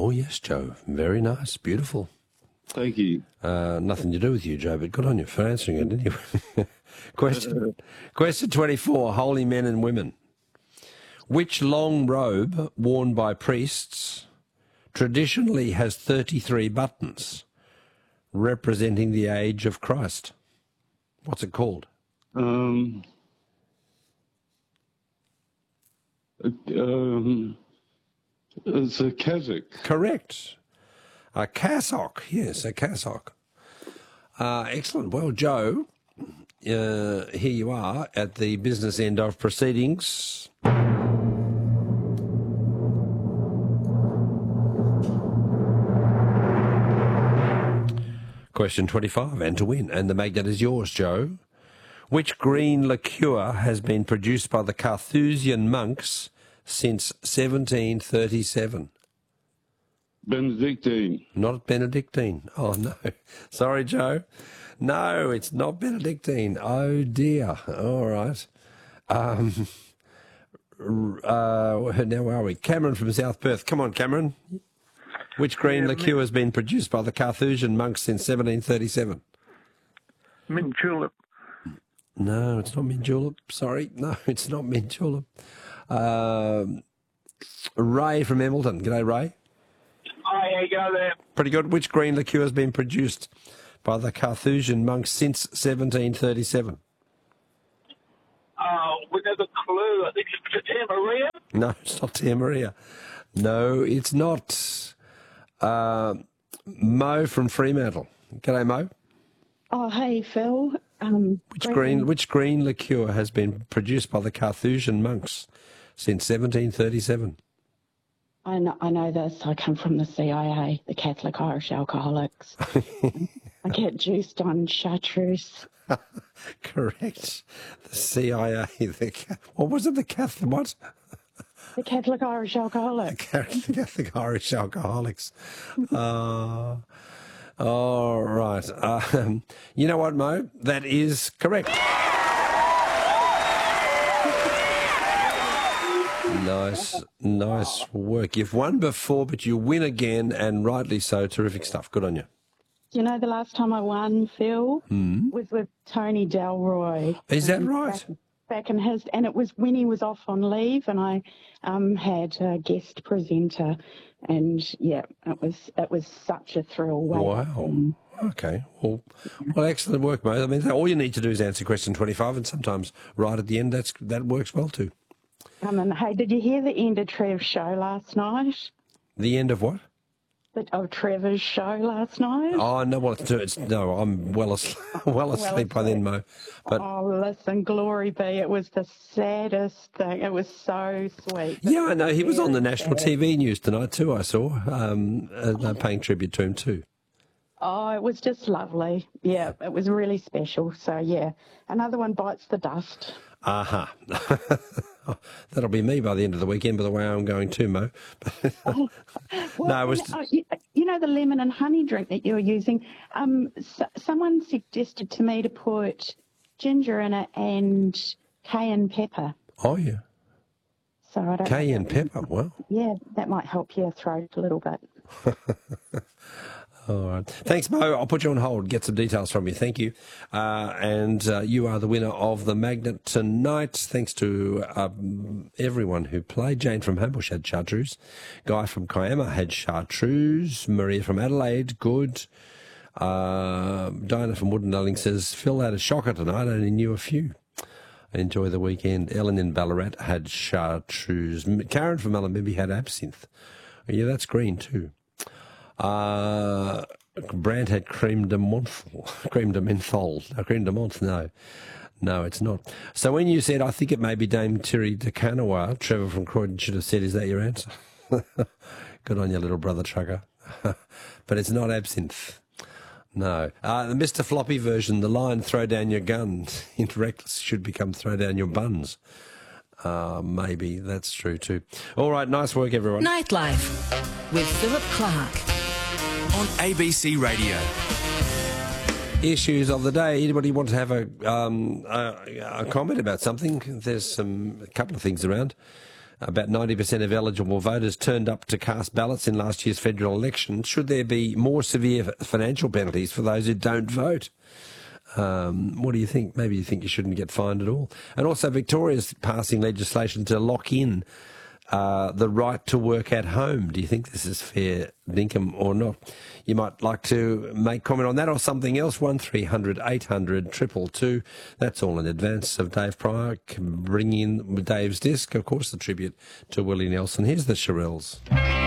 Oh, yes, Joe. Very nice. Beautiful. Thank you. Nothing to do with you, Joe, but good on you for answering it, didn't you? Question 24, holy men and women. Which long robe worn by priests traditionally has 33 buttons, representing the age of Christ? What's it called? It's a cassock. Correct. A cassock, yes, a cassock. Excellent. Well, Joe, here you are at the business end of proceedings. Question 25, and to win. And the magnet is yours, Joe. Which green liqueur has been produced by the Carthusian monks since 1737? Benedictine. Not Benedictine. Oh, no. Sorry, Joe. No, it's not Benedictine. Oh, dear. All right. Now where are we? Cameron from South Perth. Come on, Cameron. Which green liqueur has been produced by the Carthusian monks since 1737? Mint julep. No, it's not mint julep. Sorry. No, it's not mint julep. Ray from Embleton. G'day, Ray. Hi, how you go there? Pretty good. Which green liqueur has been produced by the Carthusian monks since 1737? Without a clue, I think it's Tia Maria. No, it's not Tia Maria. No, it's not. Mo from Fremantle. G'day, Mo. Oh, hey, Phil. Which green liqueur has been produced by the Carthusian monks since 1737? I know this. I come from the CIA, the Catholic Irish Alcoholics. I get juiced on chartreuse. Correct. The CIA. What was it? The Catholic what? The Catholic Irish Alcoholics. The Catholic Irish Alcoholics. All right. You know what, Mo? That is correct. Nice work. You've won before, but you win again, and rightly so. Terrific stuff. Good on you. You know, the last time I won, Phil, was with Tony Delroy. Is that right? Back in his, and it was when he was off on leave, and I had a guest presenter, and yeah, it was such a thrill. Wow. Okay. Well, excellent work, mate. I mean, all you need to do is answer question 25, and sometimes right at the end, that works well too. And hey, did you hear the end of Trev's show last night? The end of what? Of Trevor's show last night. Oh, no, no, I'm well asleep by then, Mo. But, oh, listen, glory be. It was the saddest thing. It was so sweet. Yeah, I know. He was on the national TV news tonight too, I saw. They're paying tribute to him too. Oh, it was just lovely. Yeah, it was really special. So, yeah, another one bites the dust. Aha. That'll be me by the end of the weekend, by the way I'm going too, Mo. Well, no, it was... you know the lemon and honey drink that you're using? Someone suggested to me to put ginger in it and cayenne pepper. Oh, yeah. So I don't cayenne pepper, well. Yeah, that might help your throat a little bit. All right. Thanks, Mo. I'll put you on hold, get some details from you. Thank you. And you are the winner of the magnet tonight. Thanks to everyone who played. Jane from Homebush had chartreuse. Guy from Kiama had chartreuse. Maria from Adelaide, good. Dinah from Woodendalling says, Phil had a shocker tonight. I only knew a few. Enjoy the weekend. Ellen in Ballarat had chartreuse. Karen from Mullumbimby had absinthe. Yeah, that's green too. Brand had creme de menthol. No, creme de menthe, no. No, it's not. So when you said, I think it may be Dame Terry DeCanoa, Trevor from Croydon should have said, is that your answer? Good on you, little brother trucker. But it's not absinthe. No. The Mr. Floppy version, the line, throw down your guns in Reckless should become throw down your buns. Maybe that's true too. All right, nice work, everyone. Nightlife with Philip Clark on ABC Radio. Issues of the day. Anybody want to have a comment about something? There's a couple of things around. About 90% of eligible voters turned up to cast ballots in last year's federal election. Should there be more severe financial penalties for those who don't vote? What do you think? Maybe you think you shouldn't get fined at all. And also Victoria's passing legislation to lock in the right to work at home. Do you think this is fair dinkum or not? You might like to make comment on that or something else. 1300 800 222. That's all in advance of Dave Pryor bringing in Dave's disc. Of course, the tribute to Willie Nelson. Here's the Shirelles.